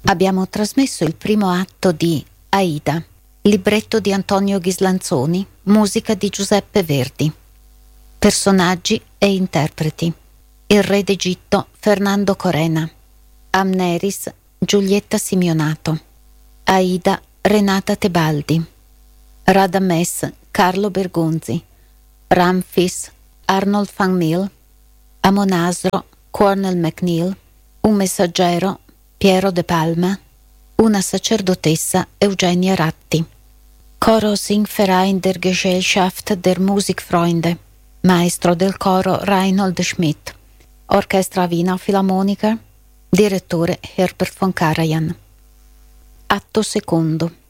Abbiamo trasmesso il primo atto di Aida, libretto di Antonio Ghislanzoni, musica di Giuseppe Verdi. Personaggi e interpreti: il re d'Egitto Fernando Corena, Amneris Giulietta Simionato, Aida Renata Tebaldi, Radames Carlo Bergonzi, Ramfis Arnold van Mil, Amonasro Cornel MacNeil, un messaggero Piero De Palma, una sacerdotessa Eugenia Ratti. Coro Singverein der Gesellschaft der Musikfreunde, maestro del coro Reinhold Schmidt, Orchestra Wiener Philharmoniker, direttore Herbert von Karajan. Atto secondo.